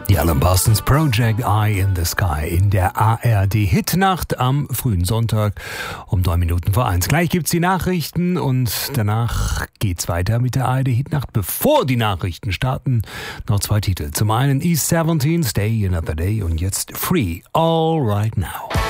Die Alan Parsons Project, Eye in the Sky in der ARD Hitnacht am frühen Sonntag um 1:09. Gleich gibt's die Nachrichten und danach geht's weiter mit der ARD Hitnacht. Bevor die Nachrichten starten, noch 2 Titel. Zum einen E17, Stay Another Day und jetzt Free, All Right Now.